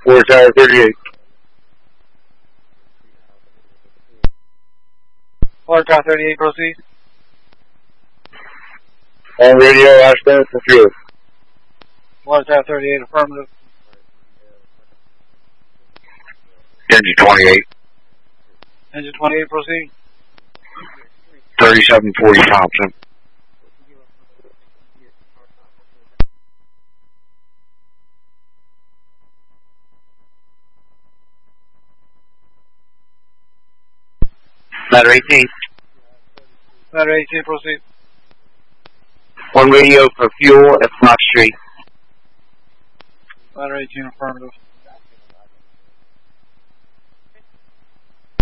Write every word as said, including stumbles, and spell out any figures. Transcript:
Four Tower thirty-eight. Four Tower thirty-eight, proceed. On radio, Ashburn for fuel. Four Tower thirty-eight, affirmative. Engine twenty-eight. Engine twenty-eight, proceed. thirty-seven forty Thompson. Ladder eighteen. Ladder eighteen, proceed. On radio for fuel at Fox Street. Ladder eighteen, affirmative.